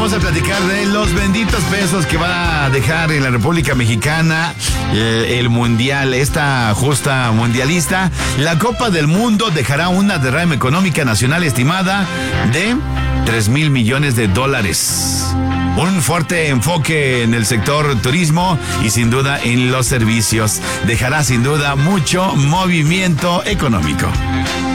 vamos a platicar de los benditos pesos que va a dejar en la República Mexicana el Mundial, esta justa mundialista. La Copa del Mundo dejará una derrama económica nacional estimada de 3,000 millones de dólares. Un fuerte enfoque en el sector turismo y sin duda en los servicios. Dejará sin duda mucho movimiento económico.